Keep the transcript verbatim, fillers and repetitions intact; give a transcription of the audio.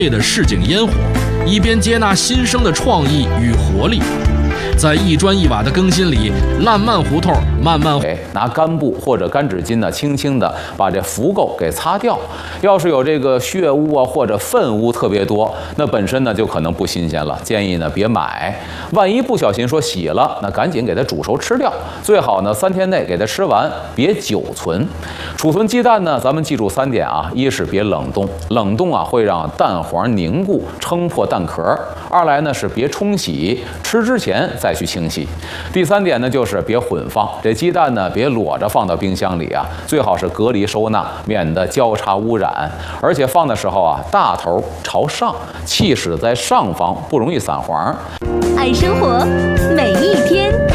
的市井烟火，一边接纳新生的创意与活力。在一砖一瓦的更新里，烂漫胡同慢慢哎，拿干布或者干纸巾呢，轻轻的把这浮垢给擦掉。要是有这个血污啊或者粪污特别多，那本身呢就可能不新鲜了，建议呢别买。万一不小心说洗了，那赶紧给它煮熟吃掉，最好呢三天内给它吃完，别久存。储存鸡蛋呢，咱们记住三点啊：一是别冷冻，冷冻啊会让蛋黄凝固，撑破蛋壳；二来呢是别冲洗，吃之前再去清洗。第三点呢就是别混放，这鸡蛋呢别裸着放到冰箱里啊，最好是隔离收纳，免得交叉污染。而且放的时候啊，大头朝上，气室在上方，不容易散黄。 爱生活，每一天。